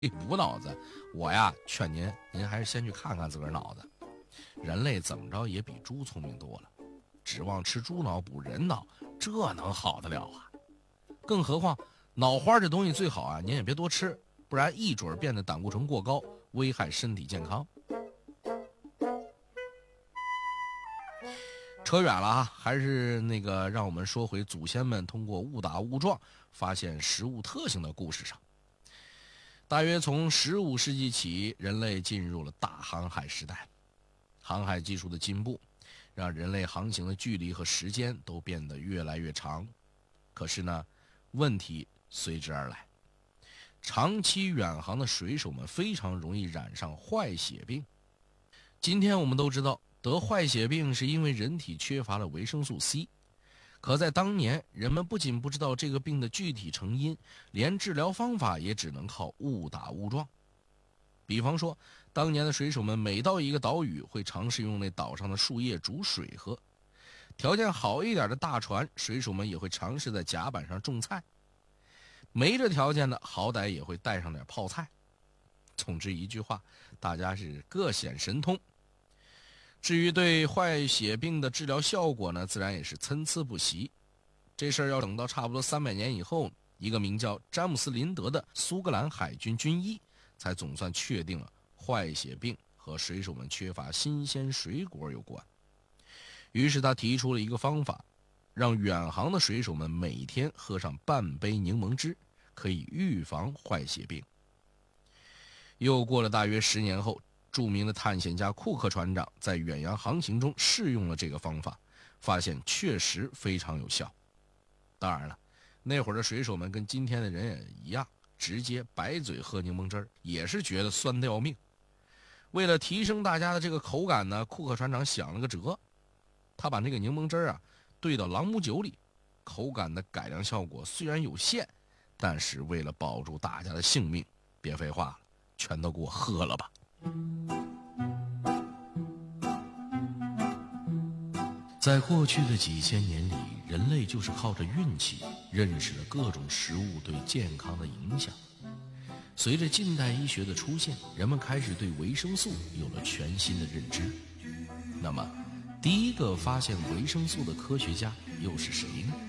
补脑子，我呀劝您还是先去看看自个儿脑子。人类怎么着也比猪聪明多了，指望吃猪脑补人脑，这能好得了啊？更何况脑花这东西最好啊，您也别多吃，不然一准变得胆固醇过高，危害身体健康。扯远了啊，还是让我们说回祖先们通过误打误撞发现食物特性的故事上。大约从15世纪起，人类进入了大航海时代。航海技术的进步让人类航行的距离和时间都变得越来越长。可是呢，问题随之而来。长期远航的水手们非常容易染上坏血病。今天我们都知道，得坏血病是因为人体缺乏了维生素 C。可在当年，人们不仅不知道这个病的具体成因，连治疗方法也只能靠误打误撞。比方说，当年的水手们每到一个岛屿，会尝试用那岛上的树叶煮水喝。条件好一点的大船，水手们也会尝试在甲板上种菜。没这条件的，好歹也会带上点泡菜。总之一句话，大家是各显神通。至于对坏血病的治疗效果呢，自然也是参差不齐。这事儿要等到差不多300年以后，一个名叫詹姆斯·林德的苏格兰海军军医才总算确定了坏血病和水手们缺乏新鲜水果有关。于是他提出了一个方法，让远航的水手们每天喝上半杯柠檬汁，可以预防坏血病。又过了大约10年后，著名的探险家库克船长在远洋航行中试用了这个方法，发现确实非常有效。当然了，那会儿的水手们跟今天的人也一样，直接白嘴喝柠檬汁儿，也是觉得酸得要命。为了提升大家的这个口感呢，库克船长想了个辙，他把那个柠檬汁儿兑到朗姆酒里，口感的改良效果虽然有限，但是为了保住大家的性命，别废话了，全都给我喝了吧。在过去的几千年里，人类就是靠着运气认识了各种食物对健康的影响。随着近代医学的出现，人们开始对维生素有了全新的认知。那么，第一个发现维生素的科学家又是谁呢？